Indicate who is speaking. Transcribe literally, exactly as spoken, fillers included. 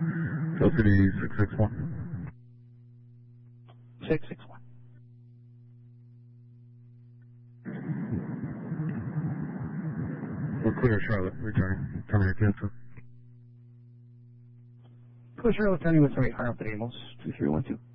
Speaker 1: Hill City six six one.
Speaker 2: six six one.
Speaker 1: We're clear, Charlotte. Returning. Tell me your cancel.
Speaker 2: Clear Charlotte, turning with three. Higher up the Amos. two three one two.